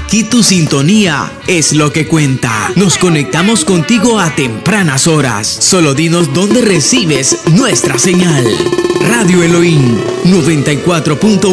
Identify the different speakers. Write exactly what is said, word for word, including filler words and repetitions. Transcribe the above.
Speaker 1: Aquí tu sintonía es lo que cuenta. Nos conectamos contigo a tempranas horas. Solo dinos dónde recibes nuestra señal. Radio Elohim noventa y cuatro punto